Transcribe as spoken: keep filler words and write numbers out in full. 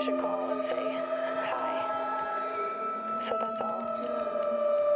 should call and say hi. So that's all.